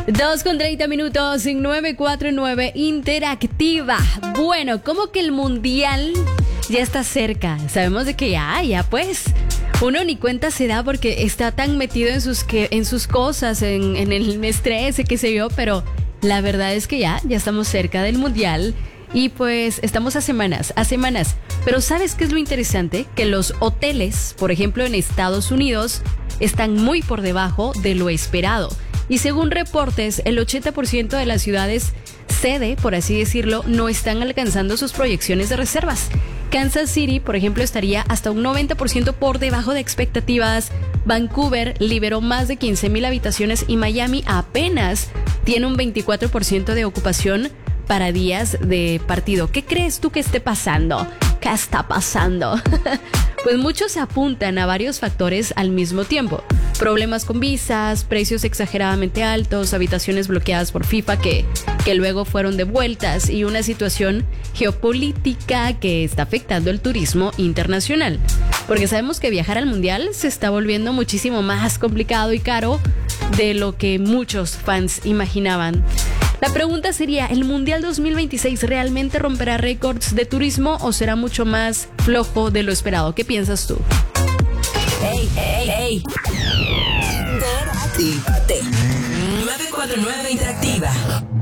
2:30 en 949 Interactiva. Bueno, como que el mundial ya está cerca. Sabemos de que ya pues. Uno ni cuenta se da porque está tan metido en sus cosas, en el estrés, qué sé yo, pero la verdad es que ya estamos cerca del mundial. Y pues estamos a semanas. Pero ¿sabes qué es lo interesante? Que los hoteles, por ejemplo en Estados Unidos, están muy por debajo de lo esperado. Y según reportes, el 80% de las ciudades sede, por así decirlo, no están alcanzando sus proyecciones de reservas. Kansas City, por ejemplo, estaría hasta un 90% por debajo de expectativas. Vancouver liberó más de 15,000 habitaciones y Miami apenas tiene un 24% de ocupación para días de partido. ¿Qué crees tú que esté pasando? ¿Qué está pasando? Pues muchos apuntan a varios factores al mismo tiempo. Problemas con visas, precios exageradamente altos, habitaciones bloqueadas por FIFA que luego fueron devueltas y una situación geopolítica que está afectando el turismo internacional. Porque sabemos que viajar al mundial se está volviendo muchísimo más complicado y caro de lo que muchos fans imaginaban. La pregunta sería, ¿el Mundial 2026 realmente romperá récords de turismo o será mucho más flojo de lo esperado? ¿Qué piensas tú? Hey. Interactive. 949 Interactiva.